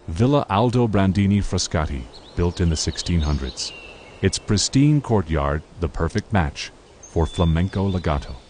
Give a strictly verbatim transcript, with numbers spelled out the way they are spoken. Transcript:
Villa Aldobrandini Frascati, built in the sixteen hundreds. Its pristine courtyard, the perfect match for flamenco legato.